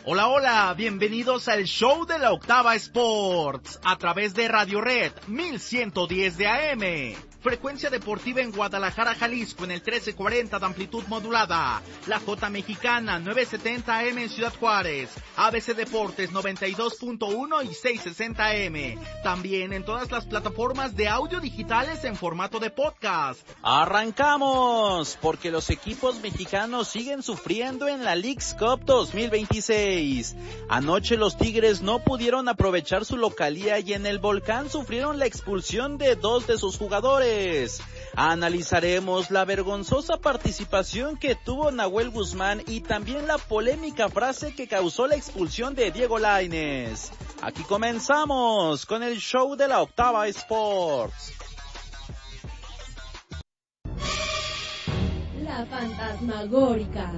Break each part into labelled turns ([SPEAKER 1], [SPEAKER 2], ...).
[SPEAKER 1] Hola, hola, bienvenidos al show de la Octava Sports, a través de Radio Red 1110 de AM. Frecuencia deportiva en Guadalajara, Jalisco, en el 1340 de amplitud modulada. La J Mexicana, 970 AM en Ciudad Juárez. ABC Deportes, 92.1 y 660 AM. También en todas las plataformas de audio digitales en formato de podcast.
[SPEAKER 2] ¡Arrancamos! Porque los equipos mexicanos siguen sufriendo en la Leagues Cup 2026. Anoche los Tigres no pudieron aprovechar su localía y en el Volcán sufrieron la expulsión de 2 de sus jugadores. Analizaremos la vergonzosa participación que tuvo Nahuel Guzmán y también la polémica frase que causó la expulsión de Diego Lainez. Aquí comenzamos con el show de la Octava Sports.
[SPEAKER 3] La fantasmagórica.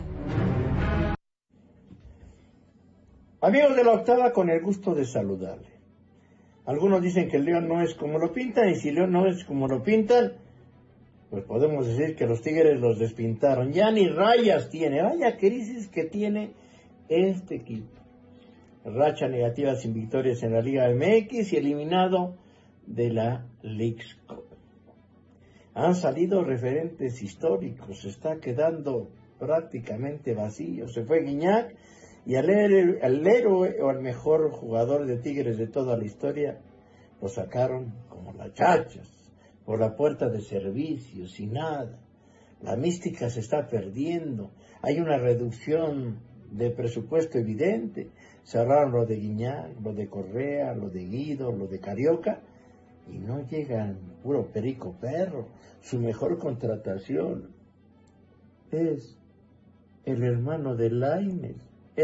[SPEAKER 4] Amigos de la Octava, con el gusto de saludarle. Algunos dicen que el León no es como lo pintan, y si León no es como lo pintan, pues podemos decir que los Tigres los despintaron. Ya ni rayas tiene. Vaya crisis que tiene este equipo. Racha negativa sin victorias en la Liga MX y eliminado de la Leagues Cup. Han salido referentes históricos, se está quedando prácticamente vacío. Se fue Guiñac y al héroe o al mejor jugador de Tigres de toda la historia lo sacaron como las chachas, por la puerta de servicio, sin nada. La mística se está perdiendo, hay una reducción de presupuesto evidente. Cerraron lo de Guiñac, lo de Correa, lo de Guido, lo de Carioca, y no llegan, puro perico perro. Su mejor contratación es el hermano de Lainez,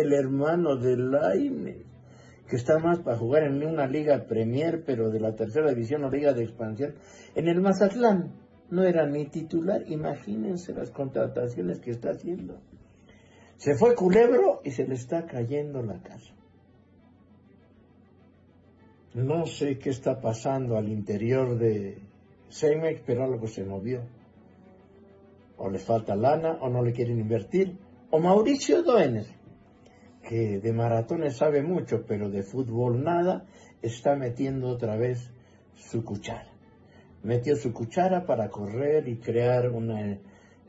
[SPEAKER 4] que está más para jugar en una liga Premier, pero de la tercera división o liga de expansión. En el Mazatlán no era ni titular. Imagínense las contrataciones que está haciendo. Se fue Culebro y se le está cayendo la casa. No sé qué está pasando al interior de Cemex, pero algo se movió. O les falta lana, o no le quieren invertir. O Mauricio Doener, que de maratones sabe mucho, pero de fútbol nada, está metiendo otra vez su cuchara. Metió su cuchara para correr y crear una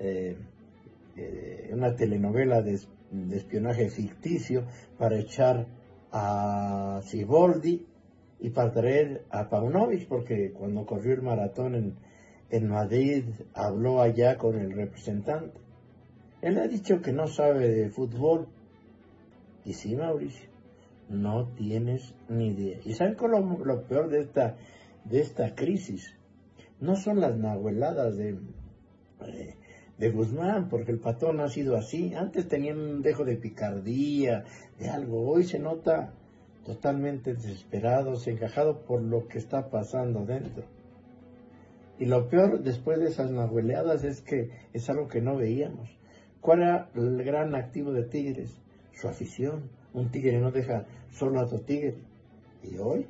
[SPEAKER 4] telenovela de espionaje ficticio para echar a Siboldi y para traer a Paunovic, porque cuando corrió el maratón en Madrid habló allá con el representante. Él ha dicho que no sabe de fútbol. Y sí, Mauricio, no tienes ni idea. ¿Y saben cuál es lo peor de esta crisis? No son las nahueladas de Guzmán, porque el Patón ha sido así. Antes tenían un dejo de picardía, de algo. Hoy se nota totalmente desesperado, encajado por lo que está pasando dentro. Y lo peor después de esas nahueleadas es que es algo que no veíamos. ¿Cuál era el gran activo de Tigres? Su afición. Un tigre no deja solo a otro tigre. Y hoy,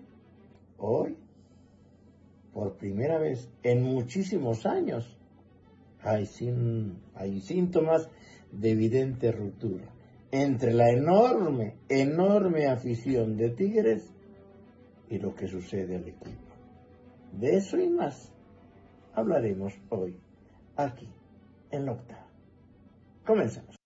[SPEAKER 4] por primera vez en muchísimos años, hay síntomas de evidente ruptura entre la enorme afición de Tigres y lo que sucede al equipo. De eso y más hablaremos hoy, aquí, en la Octava. Comenzamos.